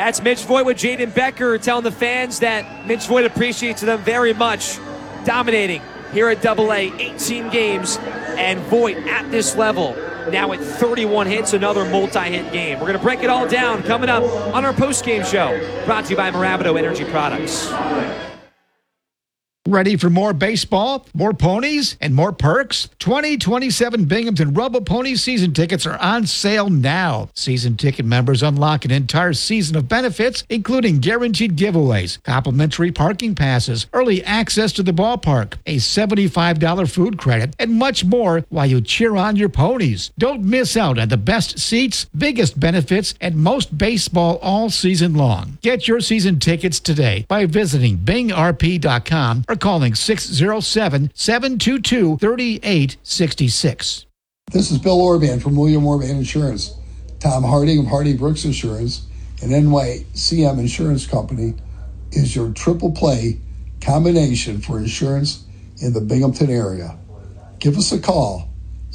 That's Mitch Voigt with Jaden Becker telling the fans that Mitch Voigt appreciates them very much. Dominating here at AA, 18 games, and Voigt at this level, now at 31 hits, another multi-hit game. We're going to break it all down coming up on our post-game show, brought to you by Marabito Energy Products. Ready for more baseball, more ponies, and more perks? 2027 Binghamton Rumble Pony season tickets are on sale now. Season ticket members unlock an entire season of benefits, including guaranteed giveaways, complimentary parking passes, early access to the ballpark, a $75 food credit, and much more while you cheer on your ponies. Don't miss out on the best seats, biggest benefits, and most baseball all season long. Get your season tickets today by visiting bingrp.com or calling 607-722-3866. This is Bill Orban from William Orban Insurance. Tom Harding of Harding Brooks Insurance and NYCM Insurance Company is your triple play combination for insurance in the Binghamton area. Give us a call,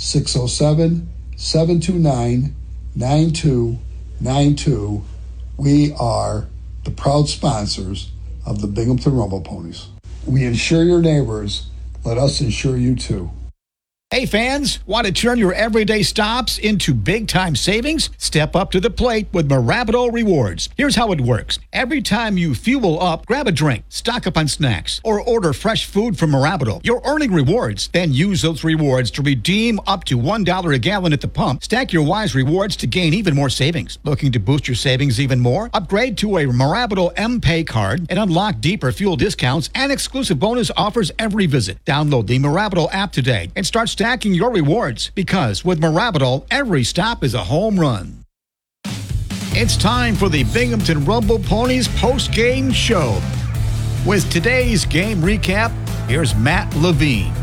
607-729-9292. We are the proud sponsors of the Binghamton Rumble Ponies. We insure your neighbors. Let us insure you too. Hey fans, want to turn your everyday stops into big-time savings? Step up to the plate with Marabito Rewards. Here's how it works. Every time you fuel up, grab a drink, stock up on snacks, or order fresh food from Marabito. You're earning rewards. Then use those rewards to redeem up to $1 a gallon at the pump. Stack your Wise rewards to gain even more savings. Looking to boost your savings even more? Upgrade to a Marabito M-Pay card and unlock deeper fuel discounts and exclusive bonus offers every visit. Download the Marabito app today and start stacking your rewards, because with Marabito, every stop is a home run. It's time for the Binghamton Rumble Ponies post-game show. With today's game recap, here's Matt Levine.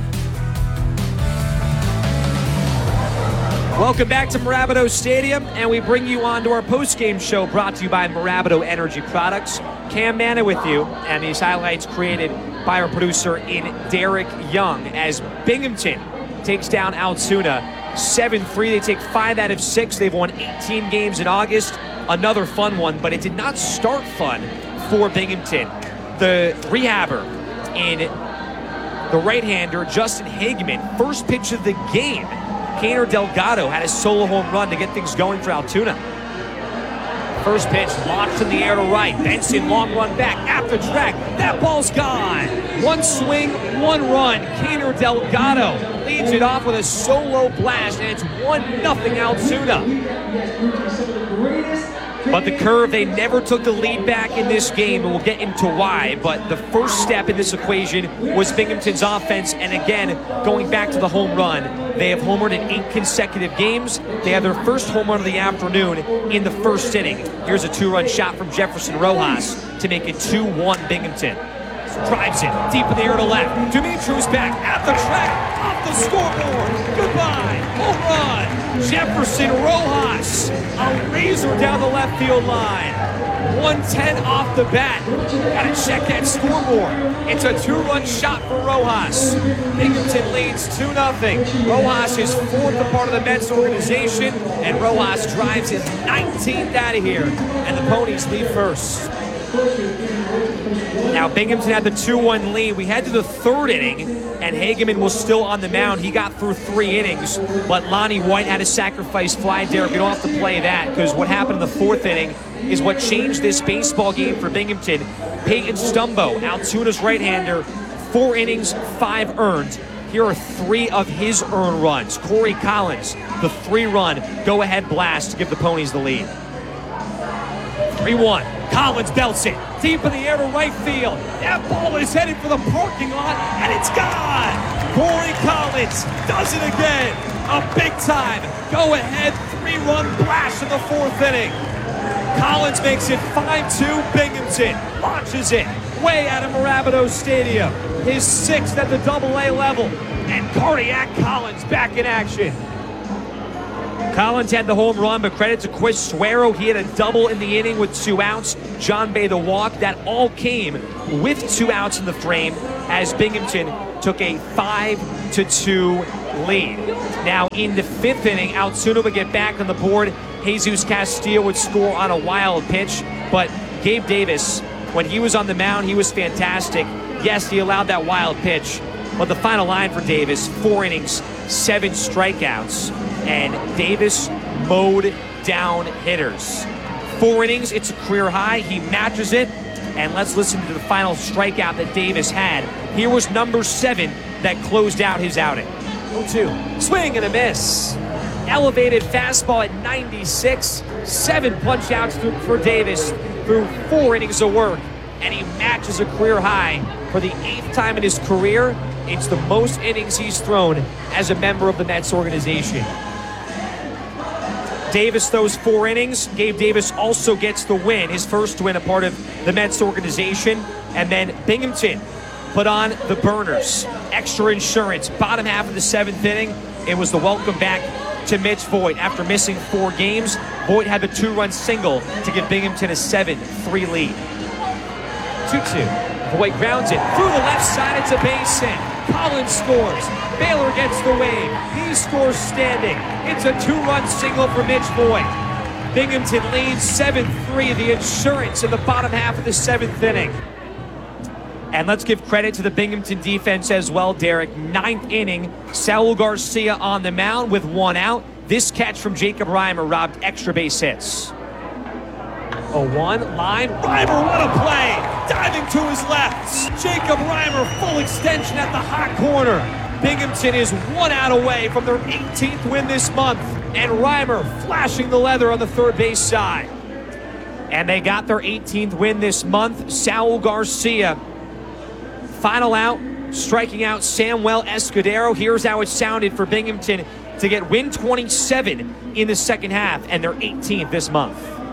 Welcome back to Marabito Stadium, and we bring you on to our post-game show brought to you by Marabito Energy Products. Cam Manna with you, and these highlights created by our producer in Derek Young as Binghamton takes down Altoona 7-3. They take 5 out of 6. They've won 18 games in August. Another fun one, but it did not start fun for Binghamton. The rehabber in the right-hander, Justin Hageman, first pitch of the game. Kaner Delgado had a solo home run to get things going for Altoona. First pitch launched in the air to right. Benson, long run back at the track. That ball's gone. One swing, one run. Kaner Delgado leads it off with a solo blast, and it's 1-0 Altoona. But the curve, they never took the lead back in this game, and we'll get into why. But the first step in this equation was Binghamton's offense, and again, going back to the home run, they have homered in 8 consecutive games. They had their first home run of the afternoon in the first inning. Here's a 2-run shot from Jefferson Rojas to make it 2-1 Binghamton. Drives it deep in the air to left. Dimitri's back at the track, off the scoreboard. Goodbye, home run. Jefferson Rojas, a razor down the left field line. 110 off the bat. Gotta check that scoreboard. It's a 2-run shot for Rojas. Binghamton leads 2-0. Rojas is 4th a part of the Mets organization, and Rojas drives his 19th out of here, and the Ponies lead first. Now, Binghamton had the 2-1 lead. We head to the 3rd inning, and Hageman was still on the mound. He got through 3 innings, but Lonnie White had a sacrifice fly. Derek, you don't have to play that, because what happened in the 4th inning is what changed this baseball game for Binghamton. Peyton Stumbo, Altoona's right-hander, 4 innings, 5 earned. Here are 3 of his earned runs. Corey Collins, the 3-run go-ahead blast to give the Ponies the lead. 3-1. Collins belts it deep in the air to right field. That ball is headed for the parking lot, and it's gone. Corey Collins does it again. A big-time go-ahead 3-run blast in the 4th inning. Collins makes it 5-2 Binghamton. Launches it way out of Marabito Stadium. His 6th at the AA level. And Cardiac Collins back in action. Collins had the home run, but credit to Chris Suero. He had a double in the inning with 2 outs. John Bay the walk. That all came with 2 outs in the frame as Binghamton took a 5-2 lead. Now, in the 5th inning, Altoona would get back on the board. Jesus Castillo would score on a wild pitch, but Gabe Davis, when he was on the mound, he was fantastic. Yes, he allowed that wild pitch, but the final line for Davis, 4 innings, 7 strikeouts, and Davis mowed down hitters. 4 innings, it's a career high. He matches it, and let's listen to the final strikeout that Davis had. Here was number 7 that closed out his outing. 0-2. Swing and a miss. Elevated fastball at 96. 7 punch outs for Davis through 4 innings of work, and he matches a career high for the 8th time in his career. It's the most innings he's thrown as a member of the Mets organization. Davis throws 4 innings. Gabe Davis also gets the win, his first win, a part of the Mets organization. And then Binghamton put on the burners. Extra insurance. Bottom half of the 7th inning, it was the welcome back to Mitch Voigt. After missing 4 games, Voigt had the 2-run single to give Binghamton a 7-3 lead. 2-2. Voigt grounds it through the left side. It's a base hit. Collins scores. Baylor gets the wave. He scores standing. It's a 2-run single for Mitch Voigt. Binghamton leads 7-3. The insurance in the bottom half of the 7th inning. And let's give credit to the Binghamton defense as well, Derek. 9th inning, Saul Garcia on the mound with 1 out. This catch from Jacob Reimer robbed extra base hits. 0-1, line. Reimer, what a play! Diving to his left. Jacob Reimer, full extension at the hot corner. Binghamton is 1 out away from their 18th win this month. And Reimer flashing the leather on the third base side. And they got their 18th win this month. Saul Garcia, final out, striking out Samuel Escudero. Here's how it sounded for Binghamton to get win 27 in the second half, and their 18th this month.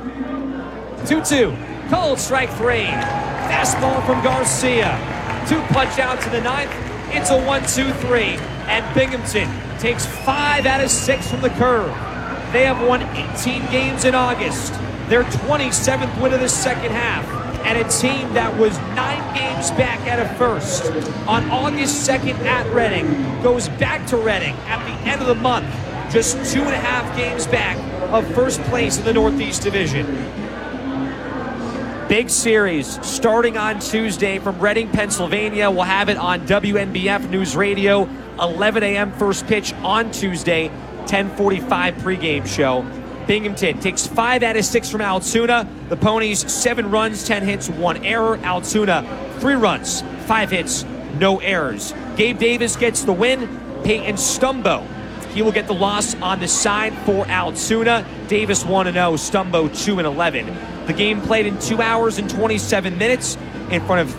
2-2, called strike 3. Fastball from Garcia. 2 punch outs in the 9th. It's a 1-2-3, and Binghamton takes 5 out of 6 from the curve. They have won 18 games in August, their 27th win of the second half, and a team that was 9 games back out of first on August 2nd at Reading goes back to Reading at the end of the month, just 2.5 games back of first place in the Northeast Division. Big series starting on Tuesday from Reading, Pennsylvania. We'll have it on WNBF News Radio, 11 a.m. first pitch on Tuesday, 10:45 pregame show. Binghamton takes 5 out of 6 from Altoona. The Ponies, 7 runs, 10 hits, 1 error. Altoona, 3 runs, 5 hits, no errors. Gabe Davis gets the win. Peyton Stumbo, he will get the loss on the side for Altoona. Davis 1-0, Stumbo 2-11. The game played in 2 hours and 27 minutes in front of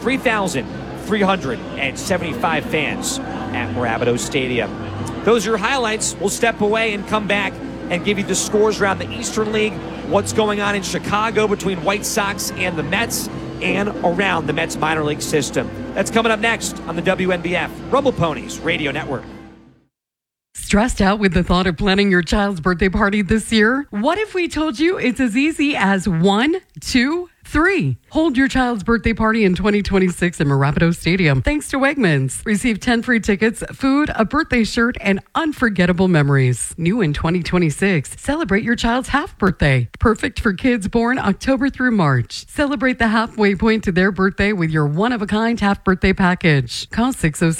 3,375 fans at Mirabito Stadium. Those are your highlights. We'll step away and come back and give you the scores around the Eastern League, what's going on in Chicago between White Sox and the Mets, and around the Mets minor league system. That's coming up next on the WNBF Rumble Ponies Radio Network. Stressed out with the thought of planning your child's birthday party this year? What if we told you it's as easy as 1, 2, 3? Hold your child's birthday party in 2026 at Mirabito Stadium thanks to Wegmans. Receive 10 free tickets, food, a birthday shirt, and unforgettable memories. New in 2026, celebrate your child's half birthday. Perfect for kids born October through March. Celebrate the halfway point to their birthday with your one-of-a-kind half birthday package. Call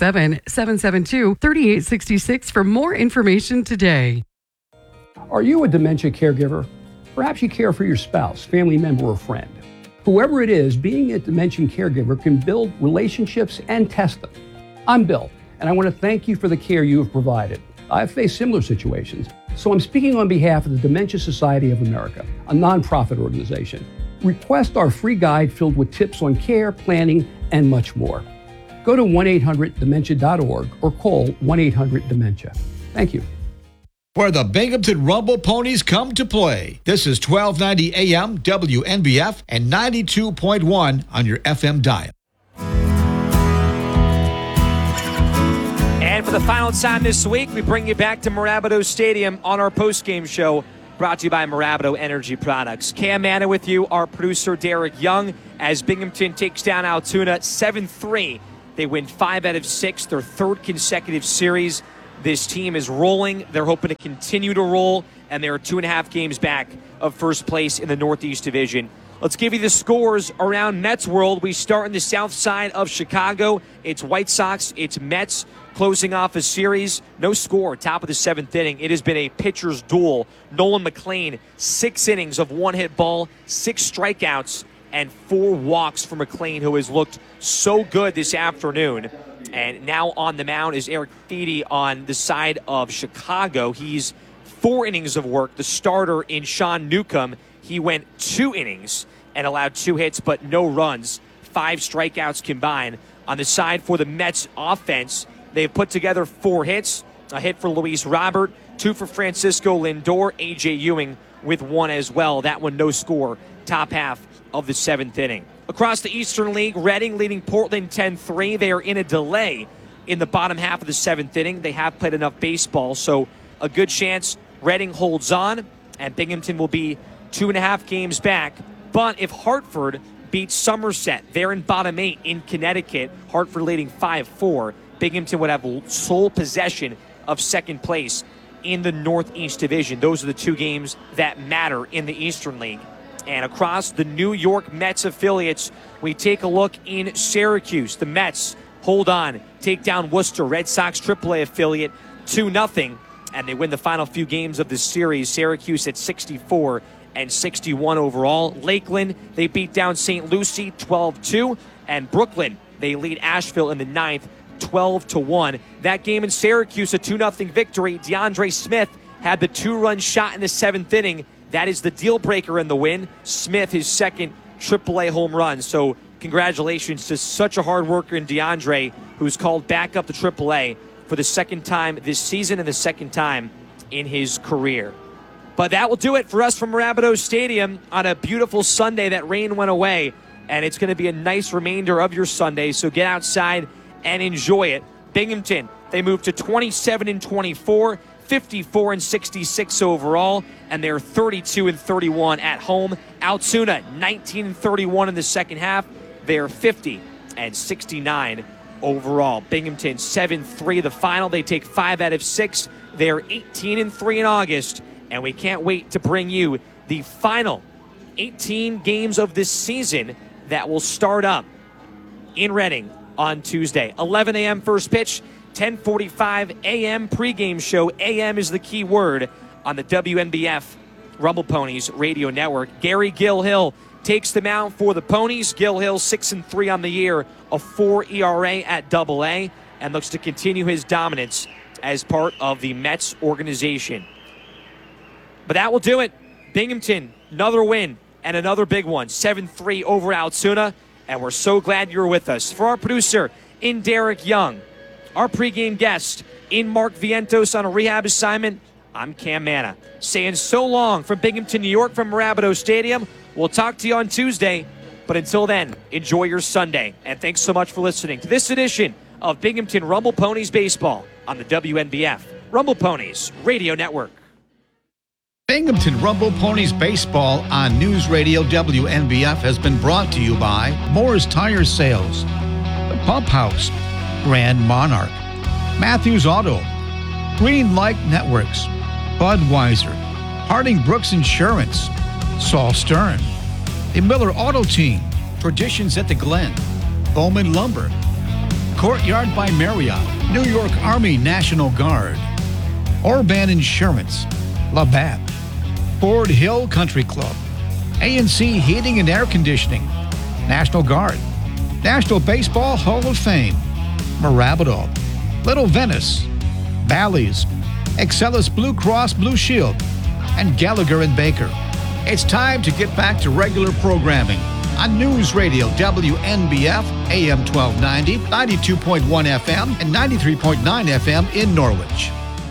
607-772-3866 for more information today. Are you a dementia caregiver? Perhaps you care for your spouse, family member, or friend. Whoever it is, being a dementia caregiver can build relationships and test them. I'm Bill, and I want to thank you for the care you have provided. I've faced similar situations, so I'm speaking on behalf of the Dementia Society of America, a nonprofit organization. Request our free guide filled with tips on care, planning, and much more. Go to 1-800-DEMENTIA.org or call 1-800-DEMENTIA. Thank you. Where the Binghamton Rumble Ponies come to play. This is 1290 AM WNBF and 92.1 on your FM dial. And for the final time this week, we bring you back to Mirabito Stadium on our post-game show, brought to you by Mirabito Energy Products. Cam Manna with you, our producer Derek Young, as Binghamton takes down Altoona 7-3. They win 5 out of 6, their 3rd consecutive series. This team is rolling. They're hoping to continue to roll, and they're 2.5 games back of first place in the Northeast Division. Let's give you the scores around Mets World. We start in the south side of Chicago. It's White Sox, it's Mets closing off a series. No score, top of the 7th inning. It has been a pitcher's duel. Nolan McLean, 6 innings of one-hit ball, 6 strikeouts, and 4 walks for McLean, who has looked so good this afternoon. And now on the mound is Eric Feedy on the side of Chicago. He's 4 innings of work. The starter in Sean Newcomb, he went 2 innings and allowed 2 hits but no runs, 5 strikeouts combined. On the side for the Mets offense, they've put together 4 hits, a hit for Luis Robert, 2 for Francisco Lindor, A.J. Ewing with 1 as well. That one no score, top half of the 7th inning. Across the Eastern League, Reading leading Portland 10-3. They are in a delay in the bottom half of the 7th inning. They have played enough baseball, so a good chance Reading holds on, and Binghamton will be 2.5 games back. But if Hartford beats Somerset, they're in bottom 8 in Connecticut, Hartford leading 5-4, Binghamton would have sole possession of second place in the Northeast Division. Those are the 2 games that matter in the Eastern League. And across the New York Mets affiliates, we take a look in Syracuse. The Mets hold on, take down Worcester Red Sox AAA affiliate 2-0, and they win the final few games of this series. Syracuse at 64 and 61 overall. Lakeland, they beat down St. Lucie 12-2, and Brooklyn, they lead Asheville in the 9th 12-1. That game in Syracuse, a 2-0 victory. DeAndre Smith had the 2-run shot in the 7th inning. That is the deal breaker in the win. Smith, his second AAA home run. So congratulations to such a hard worker in DeAndre, who's called back up to AAA for the second time this season and the second time in his career. But that will do it for us from Rapido Stadium on a beautiful Sunday. That rain went away, and it's going to be a nice remainder of your Sunday. So get outside and enjoy it. Binghamton, they moved to 27-24. 54-66 overall, and they're 32-31 at home. Altoona, 19-31 in the second half. They're 50-69 overall. Binghamton, 7-3 the final. They take 5 out of 6. They're 18-3 in August, and we can't wait to bring you the final 18 games of this season that will start up in Reading on Tuesday. 11 a.m. first pitch. 10:45 a.m. pregame show. A.M. is the key word on the WNBF Rumble Ponies radio network. Gary Gilhill takes the mound for the Ponies. Gilhill 6-3 on the year, a 4 ERA at AA, and looks to continue his dominance as part of the Mets organization. But that will do it. Binghamton, another win and another big one. 7-3 over Altoona, and we're so glad you're with us. For our producer, in Derek Young, our pregame guest in Mark Vientos on a rehab assignment, I'm Cam Manna. Saying so long from Binghamton, New York, from Rapido Stadium. We'll talk to you on Tuesday. But until then, enjoy your Sunday. And thanks so much for listening to this edition of Binghamton Rumble Ponies Baseball on the WNBF Rumble Ponies Radio Network. Binghamton Rumble Ponies Baseball on News Radio WNBF has been brought to you by Moore's Tire Sales, The Pump House, Grand Monarch, Matthews Auto, Green Light Networks, Budweiser, Harding Brooks Insurance, Saul Stern, the Miller Auto Team, Traditions at the Glen, Bowman Lumber, Courtyard by Marriott, New York Army National Guard, Orban Insurance, Labatt, Ford Hill Country Club, A&C Heating and Air Conditioning, National Guard, National Baseball Hall of Fame, Marabito, Little Venice, Bally's, Excellus Blue Cross Blue Shield, and Gallagher and Baker. It's time to get back to regular programming on News Radio WNBF, AM 1290, 92.1 FM, and 93.9 FM in Norwich.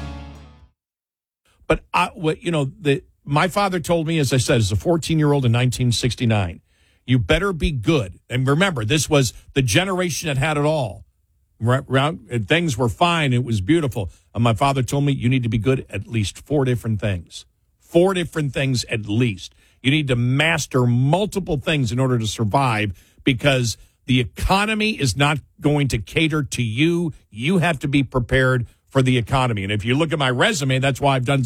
But my father told me, as I said, as a 14-year-old in 1969, you better be good. And remember, this was the generation that had it all. Things were fine. It was beautiful. And my father told me you need to be good at least 4 different things. 4 different things at least. You need to master multiple things in order to survive, because the economy is not going to cater to you. You have to be prepared for the economy. And if you look at my resume, that's why I've done